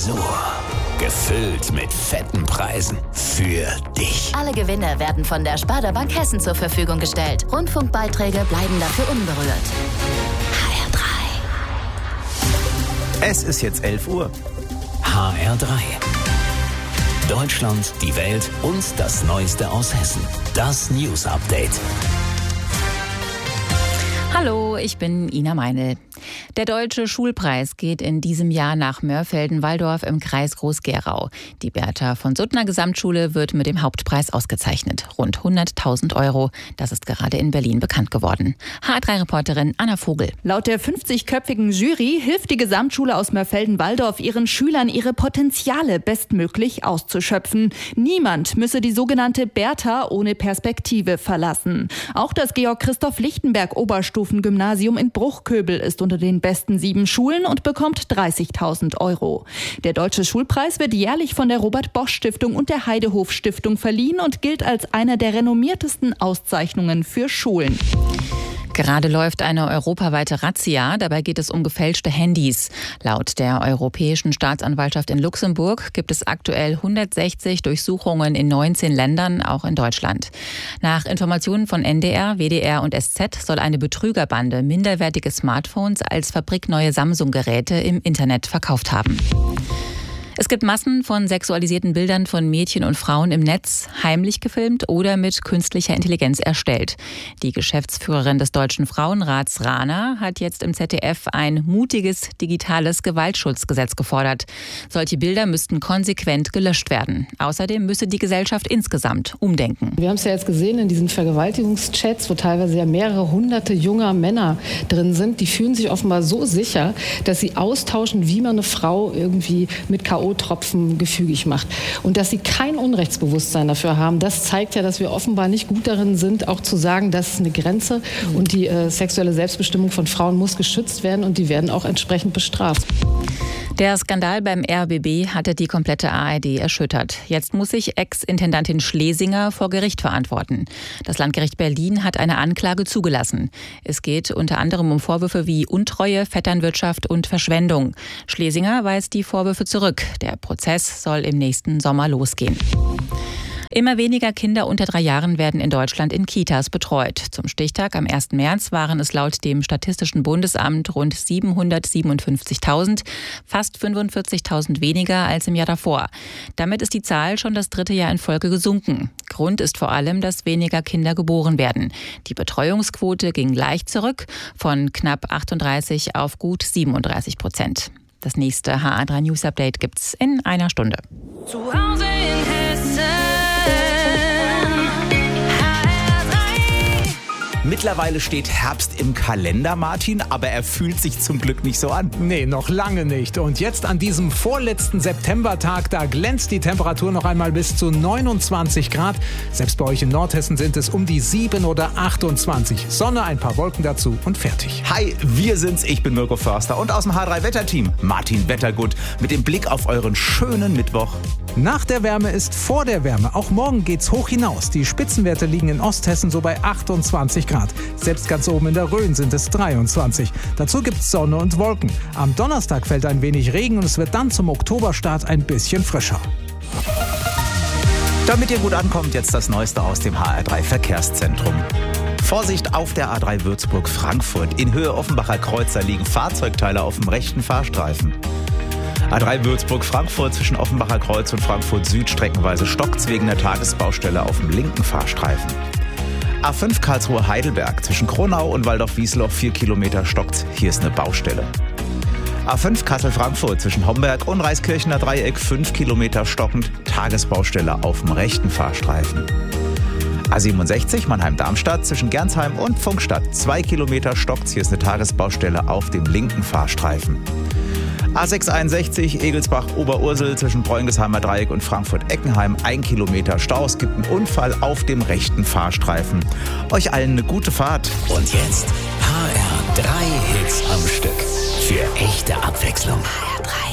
Tresor. Gefüllt mit fetten Preisen für dich. Alle Gewinne werden von der Sparda Bank Hessen zur Verfügung gestellt. Rundfunkbeiträge bleiben dafür unberührt. HR3. Es ist jetzt 11 Uhr. HR3. Deutschland, die Welt und das Neueste aus Hessen. Das News Update. Hallo, ich bin Ina Meinl. Der Deutsche Schulpreis geht in diesem Jahr nach Mörfelden-Walldorf im Kreis Groß-Gerau. Die Bertha von Suttner Gesamtschule wird mit dem Hauptpreis ausgezeichnet. Rund 100.000 €. Das ist gerade in Berlin bekannt geworden. HR3-Reporterin Anna Vogel. Laut der 50-köpfigen Jury hilft die Gesamtschule aus Mörfelden-Walldorf ihren Schülern, ihre Potenziale bestmöglich auszuschöpfen. Niemand müsse die sogenannte Bertha ohne Perspektive verlassen. Auch das Georg-Christoph-Lichtenberg-Oberstufengymnasium in Bruchköbel ist unter den besten 7 Schulen und bekommt 30.000 €. Der Deutsche Schulpreis wird jährlich von der Robert-Bosch-Stiftung und der Heidehof-Stiftung verliehen und gilt als einer der renommiertesten Auszeichnungen für Schulen. Gerade läuft eine europaweite Razzia. Dabei geht es um gefälschte Handys. Laut der Europäischen Staatsanwaltschaft in Luxemburg gibt es aktuell 160 Durchsuchungen in 19 Ländern, auch in Deutschland. Nach Informationen von NDR, WDR und SZ soll eine Betrügerbande minderwertige Smartphones als fabrikneue Samsung-Geräte im Internet verkauft haben. Es gibt Massen von sexualisierten Bildern von Mädchen und Frauen im Netz, heimlich gefilmt oder mit künstlicher Intelligenz erstellt. Die Geschäftsführerin des Deutschen Frauenrats Rana hat jetzt im ZDF ein mutiges digitales Gewaltschutzgesetz gefordert. Solche Bilder müssten konsequent gelöscht werden. Außerdem müsse die Gesellschaft insgesamt umdenken. Wir haben es ja jetzt gesehen in diesen Vergewaltigungschats, wo teilweise ja mehrere hunderte junger Männer drin sind. Die fühlen sich offenbar so sicher, dass sie austauschen, wie man eine Frau irgendwie mit K.O.-Tropfen gefügig macht. Und dass sie kein Unrechtsbewusstsein dafür haben, das zeigt ja, dass wir offenbar nicht gut darin sind, auch zu sagen, das ist eine Grenze und die sexuelle Selbstbestimmung von Frauen muss geschützt werden und die werden auch entsprechend bestraft. Der Skandal beim RBB hatte die komplette ARD erschüttert. Jetzt muss sich Ex-Intendantin Schlesinger vor Gericht verantworten. Das Landgericht Berlin hat eine Anklage zugelassen. Es geht unter anderem um Vorwürfe wie Untreue, Vetternwirtschaft und Verschwendung. Schlesinger weist die Vorwürfe zurück. Der Prozess soll im nächsten Sommer losgehen. Immer weniger Kinder unter 3 Jahren werden in Deutschland in Kitas betreut. Zum Stichtag am 1. März waren es laut dem Statistischen Bundesamt rund 757.000, fast 45.000 weniger als im Jahr davor. Damit ist die Zahl schon das 3. Jahr in Folge gesunken. Grund ist vor allem, dass weniger Kinder geboren werden. Die Betreuungsquote ging leicht zurück, von knapp 38 auf gut 37%. Das nächste HR3 News Update gibt's in einer Stunde. Zu Hause in Hessen. Mittlerweile steht Herbst im Kalender, Martin, aber er fühlt sich zum Glück nicht so an. Nee, noch lange nicht. Und jetzt an diesem vorletzten Septembertag, da glänzt die Temperatur noch einmal bis zu 29 Grad. Selbst bei euch in Nordhessen sind es um die 7 oder 28. Sonne, ein paar Wolken dazu und fertig. Hi, wir sind's. Ich bin Mirko Förster und aus dem H3-Wetterteam Martin Wettergut mit dem Blick auf euren schönen Mittwoch. Nach der Wärme ist vor der Wärme. Auch morgen geht's hoch hinaus. Die Spitzenwerte liegen in Osthessen so bei 28 Grad. Selbst ganz oben in der Rhön sind es 23. Dazu gibt's Sonne und Wolken. Am Donnerstag fällt ein wenig Regen und es wird dann zum Oktoberstart ein bisschen frischer. Damit ihr gut ankommt, jetzt das Neueste aus dem HR3 Verkehrszentrum. Vorsicht auf der A3 Würzburg-Frankfurt. In Höhe Offenbacher Kreuzer liegen Fahrzeugteile auf dem rechten Fahrstreifen. A3 Würzburg-Frankfurt zwischen Offenbacher Kreuz und Frankfurt Süd streckenweise stockt's wegen der Tagesbaustelle auf dem linken Fahrstreifen. A5 Karlsruhe-Heidelberg zwischen Kronau und Waldorf-Wiesloch 4 Kilometer stockt's. Hier ist eine Baustelle. A5 Kassel-Frankfurt zwischen Homberg und Reiskirchener Dreieck 5 Kilometer stockend. Tagesbaustelle auf dem rechten Fahrstreifen. A67 Mannheim-Darmstadt zwischen Gernsheim und Pfungstadt 2 Kilometer stockt's. Hier ist eine Tagesbaustelle auf dem linken Fahrstreifen. A661 Egelsbach-Oberursel zwischen Bräungesheimer Dreieck und Frankfurt-Eckenheim 1 Kilometer Stau. Es gibt einen Unfall auf dem rechten Fahrstreifen. Euch allen eine gute Fahrt. Und jetzt HR3 Hits am Stück. Für echte Abwechslung.